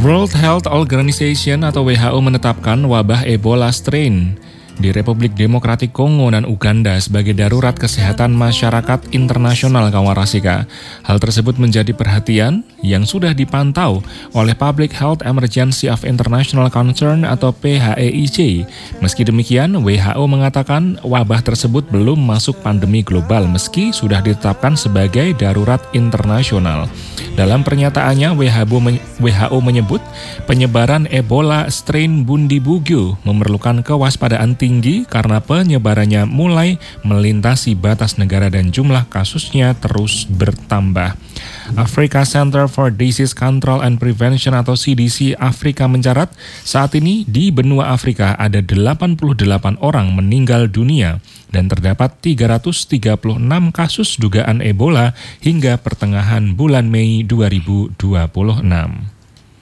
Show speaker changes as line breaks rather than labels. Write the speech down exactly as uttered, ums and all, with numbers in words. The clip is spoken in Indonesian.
World Health Organization atau W H O menetapkan wabah Ebola strain di Republik Demokratik Kongo dan Uganda sebagai darurat kesehatan masyarakat internasional Kawarasika. Hal tersebut menjadi perhatian yang sudah dipantau oleh Public Health Emergency of International Concern atau P H E I C. Meski demikian, W H O mengatakan wabah tersebut belum masuk pandemi global meski sudah ditetapkan sebagai darurat internasional. Dalam pernyataannya, W H O menyebut penyebaran Ebola strain Bundibugyo memerlukan kewaspadaan tinggi karena penyebarannya mulai melintasi batas negara dan jumlah kasusnya terus bertambah. Africa Center for Disease Control and Prevention atau C D C Afrika mencatat saat ini di benua Afrika ada delapan puluh delapan orang meninggal dunia dan terdapat tiga ratus tiga puluh enam kasus dugaan Ebola hingga pertengahan bulan Mei dua ribu dua puluh enam.